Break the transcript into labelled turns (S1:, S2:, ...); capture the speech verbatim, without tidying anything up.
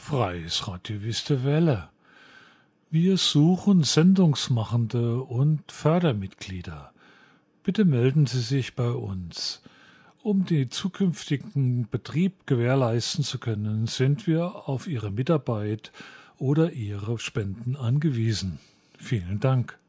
S1: Freies Radio Wüste Welle. Wir suchen Sendungsmachende und Fördermitglieder. Bitte melden Sie sich bei uns. Um den zukünftigen Betrieb gewährleisten zu können, sind wir auf Ihre Mitarbeit oder Ihre Spenden angewiesen. Vielen Dank.